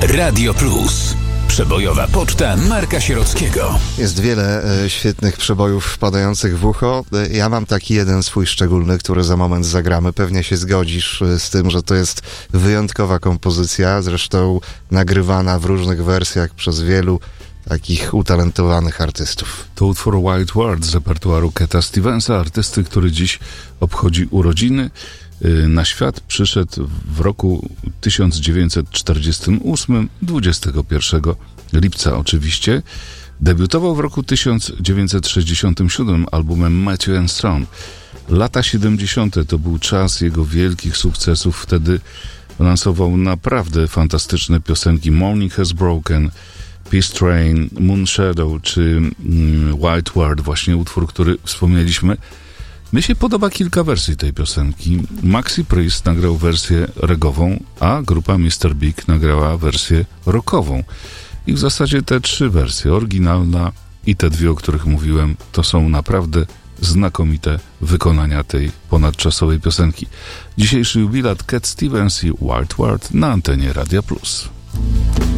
Radio Plus. Przebojowa poczta Marka Sierockiego. Jest wiele świetnych przebojów wpadających w ucho. Ja mam taki jeden swój szczególny, który za moment zagramy. Pewnie się zgodzisz z tym, że to jest wyjątkowa kompozycja, zresztą nagrywana w różnych wersjach przez wielu takich utalentowanych artystów. To utwór White World z repertuaru Cata Stevensa, artysty, który dziś obchodzi urodziny. Na świat przyszedł w roku 1948, 21 lipca oczywiście. Debiutował w roku 1967 albumem Matthew and Son. Lata 70. to był czas jego wielkich sukcesów. Wtedy lansował naprawdę fantastyczne piosenki Morning Has Broken, Peace Train, Moon Shadow czy White World, właśnie utwór, który wspomnieliśmy. Mnie się podoba kilka wersji tej piosenki. Maxi Priest nagrał wersję regową, a grupa Mr. Big nagrała wersję rockową. I w zasadzie te trzy wersje, oryginalna i te dwie, o których mówiłem, to są naprawdę znakomite wykonania tej ponadczasowej piosenki. Dzisiejszy jubilat Cat Stevens i White World na antenie Radia Plus.